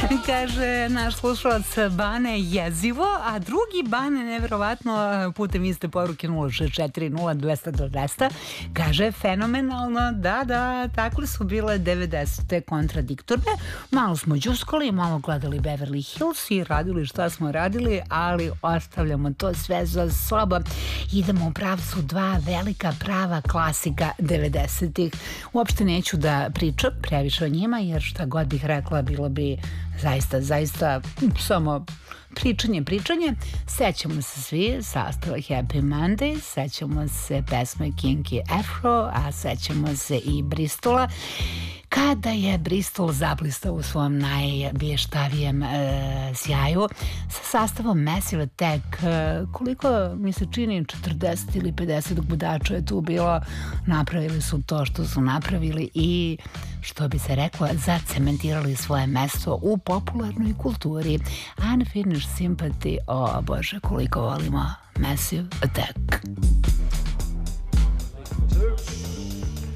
Kaže naš slušalac Bane jezivo, a drugi Bane nevjerovatno putem iste poruke 0640 kaže fenomenalno, da, tako su bile 90. kontradiktorne. Malo smo đuskali, malo gledali Beverly Hills i radili šta smo radili, ali ostavljamo to sve za sobom. Idemo u pravcu dva velika prava klasika 90-ih. Uopšte neću da pričam previše o njima, jer šta god bih rekla bilo bi zaista samo pričanje. Sećamo se svi sastava Happy Monday, sećamo se pesme Kinky Afro, a sećamo se i Bristola. Kada je Bristol zablistao u svom najbleštavijem sjaju sa sastavom Massive Attack, koliko mi se čini 40 ili 50 budača je tu bilo, napravili su to što su napravili i što bi se reklo, zacementirali svoje mesto u popularnoj kulturi. Unfinished Sympathy, o Bože, koliko volimo Massive Attack.